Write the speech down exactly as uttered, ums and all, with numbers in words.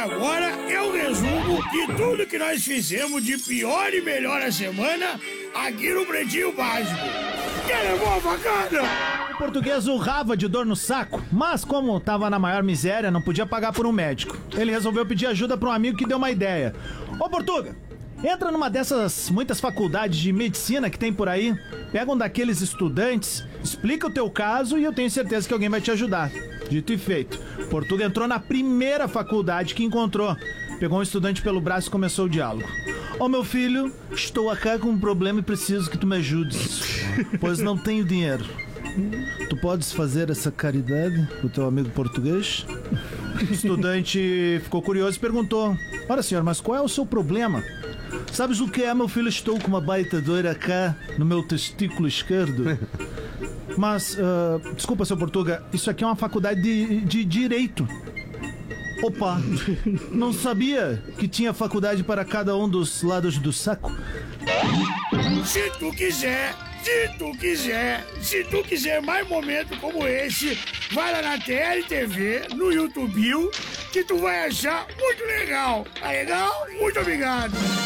agora eu resumo que tudo que nós fizemos de pior e melhor a semana aqui no Pretinho Básico. Quem levou a facada? O português urrava de dor no saco, mas como tava na maior miséria, não podia pagar por um médico. Ele resolveu pedir ajuda para um amigo que deu uma ideia. Ô, Portuga, entra numa dessas muitas faculdades de medicina que tem por aí, pega um daqueles estudantes, explica o teu caso e eu tenho certeza que alguém vai te ajudar. Dito e feito, Portuga entrou na primeira faculdade que encontrou. Pegou um estudante pelo braço e começou o diálogo. Ô, meu filho, estou aqui com um problema e preciso que tu me ajudes, pois não tenho dinheiro. Tu podes fazer essa caridade pro teu amigo português? O estudante ficou curioso e perguntou: ora, senhor, mas qual é o seu problema? Sabes o que é, meu filho? Estou com uma baita dor cá no meu testículo esquerdo. Mas, uh, desculpa, seu Portuga, isso aqui é uma faculdade de, de Direito. Opa, não sabia que tinha faculdade para cada um dos lados do saco? Se tu quiser, se tu quiser, se tu quiser mais momentos como esse, vai lá na T L T V, no YouTube, que tu vai achar muito legal. Tá legal? Muito obrigado.